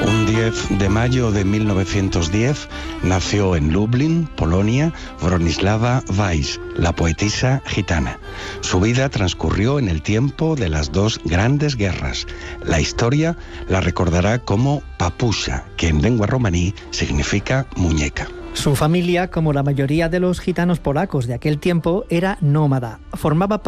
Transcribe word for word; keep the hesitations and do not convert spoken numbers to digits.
Un diez de mayo de mil novecientos diez nació en Lublin, Polonia, Bronislava Weiss, la poetisa gitana. Su vida transcurrió en el tiempo de las dos grandes guerras. La historia la recordará como Papusha, que en lengua romaní significa muñeca. Su familia, como la mayoría de los gitanos polacos de aquel tiempo, era nómada. Formaba